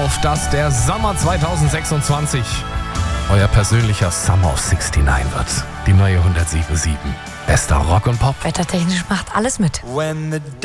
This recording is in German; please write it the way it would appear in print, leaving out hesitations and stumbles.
auf, dass der Sommer 2026 euer persönlicher Summer of 69 wird. Die neue 107.7. Bester Rock und Pop. Wettertechnisch macht alles mit. When the